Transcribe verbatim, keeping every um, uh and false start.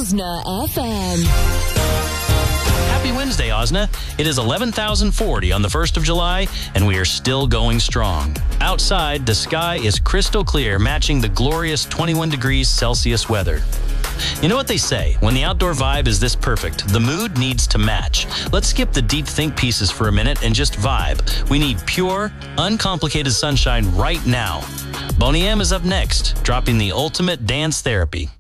Osna F M. Happy Wednesday, Osna. It is eleven thousand forty on the first of July, and we are still going strong. Outside, the sky is crystal clear, matching the glorious twenty-one degrees Celsius weather. You know what they say, when the outdoor vibe is this perfect, the mood needs to match. Let's skip the deep think pieces for a minute and just vibe. We need pure, uncomplicated sunshine right now. Boney M is up next, dropping the ultimate dance therapy.